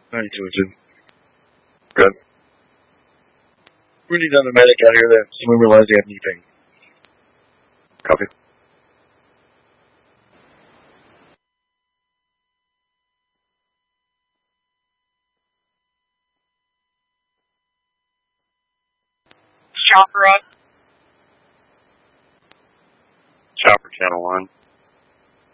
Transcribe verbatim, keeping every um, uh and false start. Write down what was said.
ninety-two oh two. Good. We need another medic out here that someone realized they have knee pain. Copy. Chopper up. Chopper channel one.